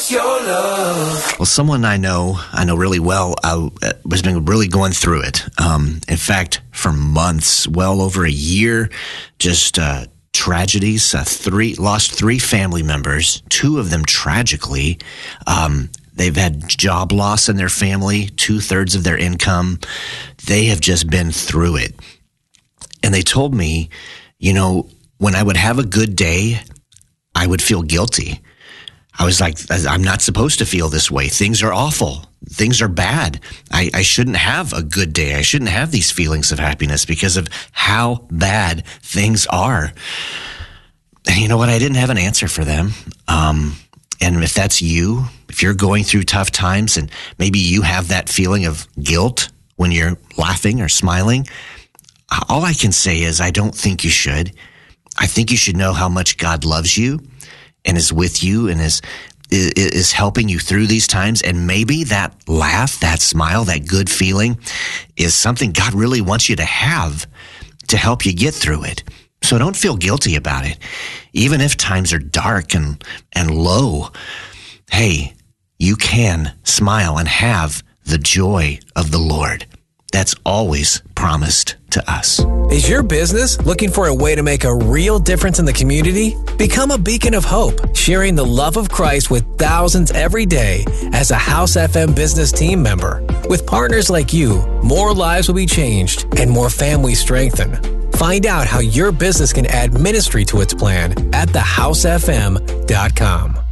Well, someone I know really well, has been really going through it. In fact, for months, well over a year, just tragedies. Lost three family members, two of them tragically. They've had job loss in their family, 2/3 of their income. They have just been through it. And they told me, when I would have a good day, I would feel guilty. I was like, I'm not supposed to feel this way. Things are awful. Things are bad. I shouldn't have a good day. I shouldn't have these feelings of happiness because of how bad things are. And you know what? I didn't have an answer for them. And if that's you, if you're going through tough times and maybe you have that feeling of guilt when you're laughing or smiling, all I can say is I don't think you should. I think you should know how much God loves you and is with you and is helping you through these times. And maybe that laugh, that smile, that good feeling is something God really wants you to have to help you get through it. So don't feel guilty about it. Even if times are dark and low, hey, you can smile and have the joy of the Lord. That's always promised to us. Is your business looking for a way to make a real difference in the community? Become a beacon of hope, sharing the love of Christ with thousands every day as a House FM business team member. With partners like you, more lives will be changed and more families strengthened. Find out how your business can add ministry to its plan at thehousefm.com.